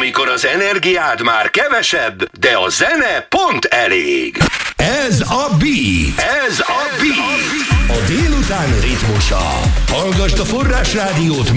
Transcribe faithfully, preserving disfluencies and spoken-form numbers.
amikor az energiád már kevesebb, de a zene pont elég. Ez a Beat. Ez a Beat. A délután ritmusa. Hallgasd a Forrás Rádiót